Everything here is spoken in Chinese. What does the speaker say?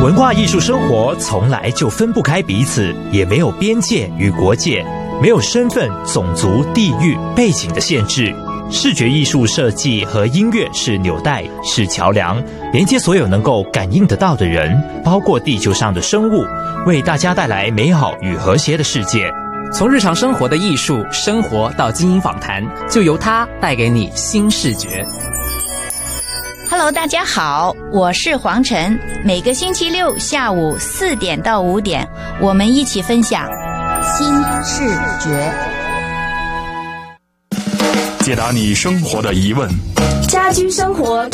文化艺术生活从来就分不开彼此，也没有边界与国界，没有身份、种族、地域、背景的限制。视觉艺术设计和音乐是纽带，是桥梁，连接所有能够感应得到的人，包括地球上的生物，为大家带来美好与和谐的世界。 从日常生活的艺术生活到精英访谈，就由它带给你新视觉。 Hello， 大家好，我是黄晨。每个星期六下午4点到5点，我们一起分享新视觉， 解答你生活的疑问。 家居生活